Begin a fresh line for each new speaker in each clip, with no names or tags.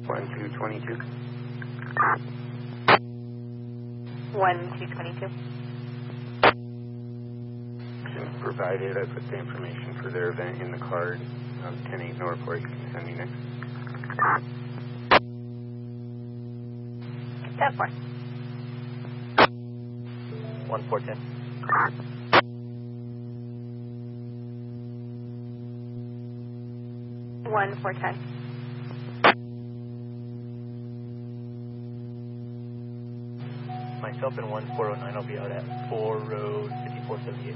1222.
1222.
Provided, I put the information for their event in the card. 10-8 Norfolk, you can send me next.
10-4.
1410.
1410.
Myself and 1409 will be out at 4 Road 5478.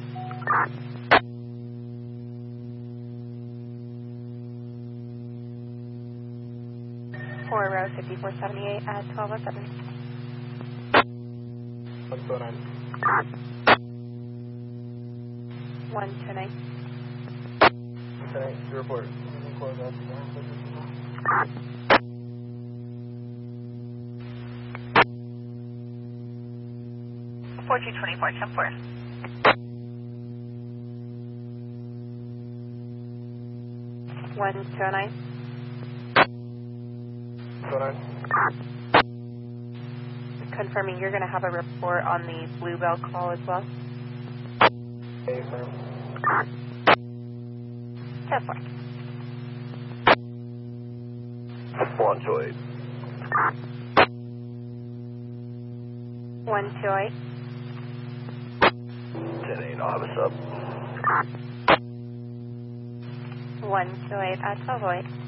4 Row 5478 at 1207.
149.
129.
129, your report.
4224, 10-4. 129.
129.
Confirming you're going to have a report on the Bluebell call as well.
Okay, firm.
10-4.
128.
128.
10-8, I'll have us up.
128 at 1208.